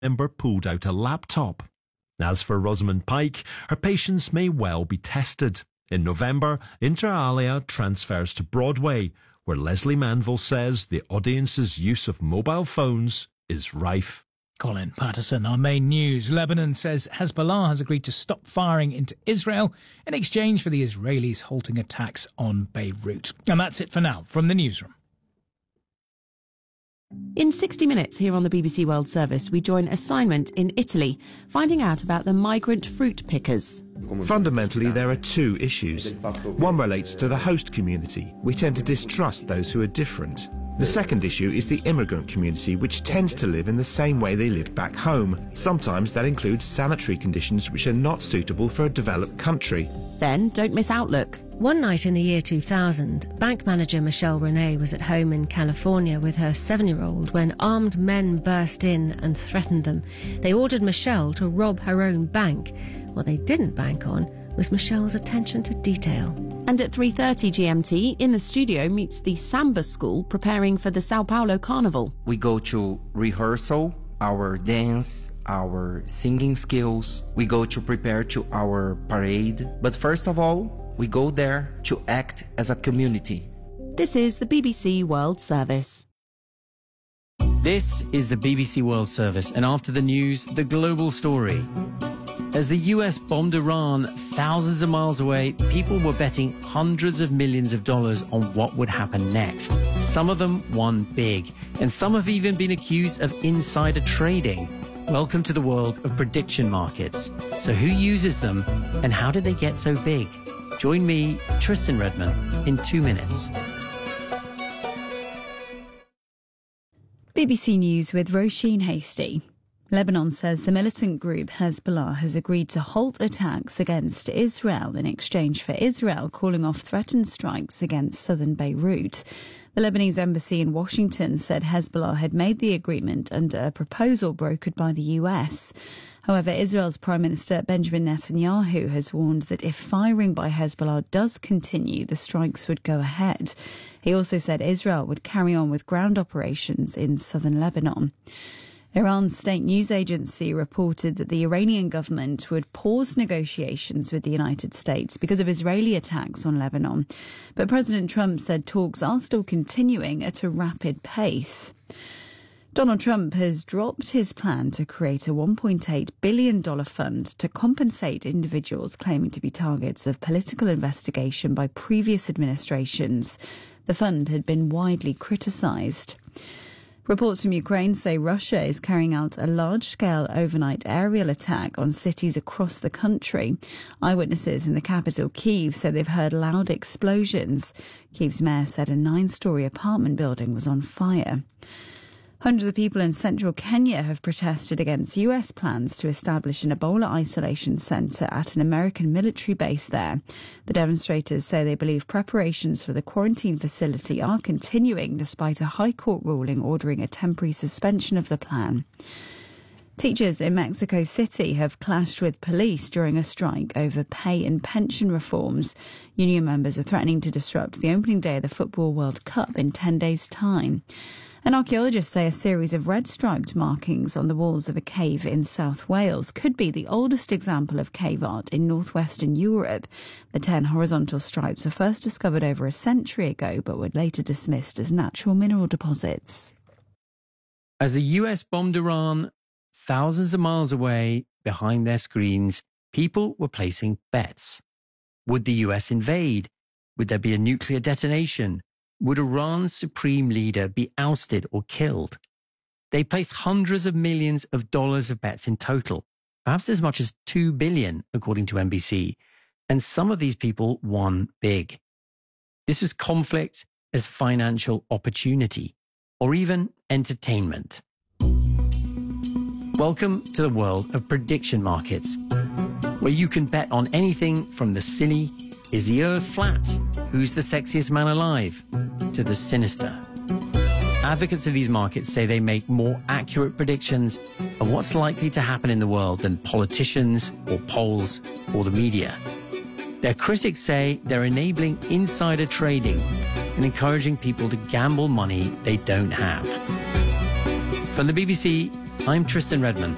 member pulled out a laptop. As for Rosamund Pike, her patience may well be tested. In November, Inter Alia transfers to Broadway, where Leslie Manville says the audience's use of mobile phones is rife. Colin Patterson, our main news. Lebanon says Hezbollah has agreed to stop firing into Israel in exchange for the Israelis halting attacks on Beirut. And that's it for now from the newsroom. In 60 Minutes here on the BBC World Service, we join Assignment in Italy, finding out about the migrant fruit pickers. Fundamentally, there are two issues. One relates to the host community. We tend to distrust those who are different. The second issue is the immigrant community, which tends to live in the same way they lived back home. Sometimes that includes sanitary conditions which are not suitable for a developed country. Then don't miss Outlook. One night in the year 2000, bank manager Michelle Renee was at home in California with her 7-year-old when armed men burst in and threatened them. They ordered Michelle to rob her own bank. What they didn't bank on was Michelle's attention to detail. And at 3:30 GMT, in the studio meets the Samba School preparing for the Sao Paulo Carnival. We go to rehearsal, our dance, our singing skills. We go to prepare to our parade. But first of all, we go there to act as a community. This is the BBC World Service. This is the BBC World Service, and after the news, the global story. As the US bombed Iran thousands of miles away, people were betting hundreds of millions of dollars on what would happen next. Some of them won big, and some have even been accused of insider trading. Welcome to the world of prediction markets. So who uses them, and how did they get so big? Join me, Tristan Redman, in 2 minutes. BBC News with Roisin Hasty. Lebanon says the militant group Hezbollah has agreed to halt attacks against Israel in exchange for Israel calling off threatened strikes against southern Beirut. The Lebanese embassy in Washington said Hezbollah had made the agreement under a proposal brokered by the US. However, Israel's Prime Minister Benjamin Netanyahu has warned that if firing by Hezbollah does continue, the strikes would go ahead. He also said Israel would carry on with ground operations in southern Lebanon. Iran's state news agency reported that the Iranian government would pause negotiations with the United States because of Israeli attacks on Lebanon. But President Trump said talks are still continuing at a rapid pace. Donald Trump has dropped his plan to create a $1.8 billion fund to compensate individuals claiming to be targets of political investigation by previous administrations. The fund had been widely criticised. Reports from Ukraine say Russia is carrying out a large-scale overnight aerial attack on cities across the country. Eyewitnesses in the capital, Kyiv, said they've heard loud explosions. Kyiv's mayor said a 9-story apartment building was on fire. Hundreds of people in central Kenya have protested against US plans to establish an Ebola isolation centre at an American military base there. The demonstrators say they believe preparations for the quarantine facility are continuing despite a High Court ruling ordering a temporary suspension of the plan. Teachers in Mexico City have clashed with police during a strike over pay and pension reforms. Union members are threatening to disrupt the opening day of the Football World Cup in 10 days' time. And archaeologists say a series of red-striped markings on the walls of a cave in South Wales could be the oldest example of cave art in northwestern Europe. The 10 horizontal stripes were first discovered over a century ago, but were later dismissed as natural mineral deposits. As the US bombed Iran thousands of miles away behind their screens, people were placing bets. Would the US invade? Would there be a nuclear detonation? Would Iran's supreme leader be ousted or killed? They placed hundreds of millions of dollars of bets in total, perhaps as much as $2 billion, according to NBC. And some of these people won big. This was conflict as financial opportunity, or even entertainment. Welcome to the world of prediction markets, where you can bet on anything from the silly, is the earth flat? Who's the sexiest man alive? To the sinister. Advocates of these markets say they make more accurate predictions of what's likely to happen in the world than politicians or polls or the media. Their critics say they're enabling insider trading and encouraging people to gamble money they don't have. From the BBC, I'm Tristan Redman.